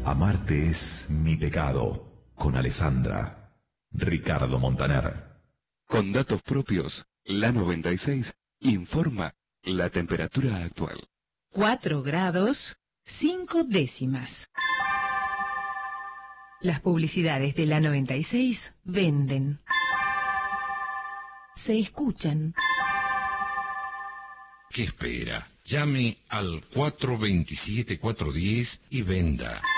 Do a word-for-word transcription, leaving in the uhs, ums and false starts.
Amarte es mi pecado, con Alessandra. Ricardo Montaner. Con datos propios, la noventa y seis informa la temperatura actual. cuatro grados, cinco décimas. Las publicidades de la noventa y seis venden. Se escuchan. ¿Qué espera? Llame al cuatro dos siete, cuatro uno cero y venda.